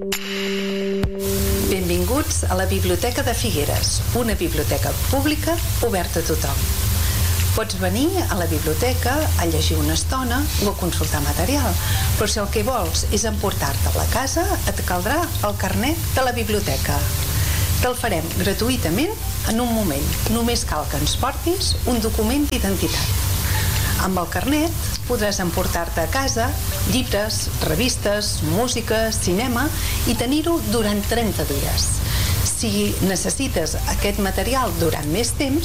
Benvinguts a la Biblioteca de Figueres, una biblioteca pública oberta a tothom. Pots venir a la biblioteca a llegir una estona o a consultar material, però si el que vols és emportar-te a la casa, et caldrà el carnet de la biblioteca. Te'l farem gratuïtament en un moment. Només cal que ens portis un document d'identitat. Amb el carnet podràs emportar-te a casa llibres, revistes, música, cinema i tenir-ho durant 30 dies. Si necessites aquest material durant més temps,